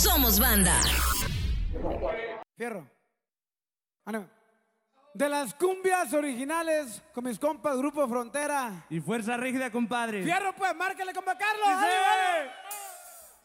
somos banda. Fierro. De las cumbias originales con mis compas Grupo Frontera. Y Fuerza Rígida, compadre. Fierro, pues, márcale, compa Carlos. ¡Sí!